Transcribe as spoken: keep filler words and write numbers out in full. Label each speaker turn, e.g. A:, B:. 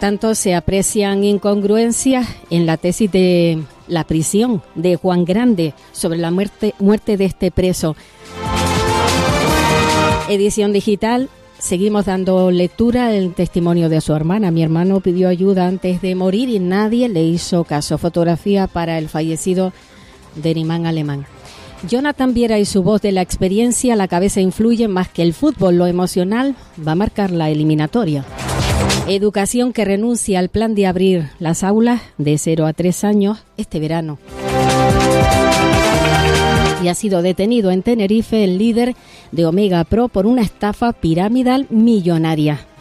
A: tanto, se aprecian incongruencias en la tesis de la prisión de Juan Grande sobre la muerte, muerte de este preso. Edición digital. Seguimos dando lectura al testimonio de su hermana. Mi hermano pidió ayuda antes de morir y nadie le hizo caso. Fotografía para el fallecido Derimán Alemán. Jonathan Viera y su voz de la experiencia, la cabeza influye más que el fútbol. Lo emocional va a marcar la eliminatoria. Educación que renuncia al plan de abrir las aulas de cero a tres años este verano. Y ha sido detenido en Tenerife el líder de Omega Pro por una estafa piramidal millonaria.